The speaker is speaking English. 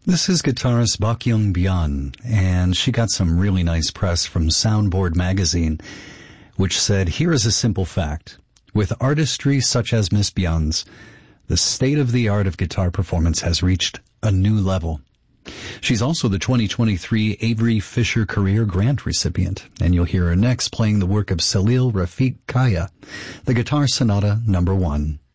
This is guitarist Bak Young Byeon, and she got some really nice press from Soundboard magazine, which said, "Here is a simple fact. With artistry such as Miss Byeon's, the state-of-the-art of guitar performance has reached a new level." She's also the 2023 Avery Fisher Career Grant recipient, and you'll hear her next playing the work of Salil Rafiq Kaya, the Guitar Sonata No. 1.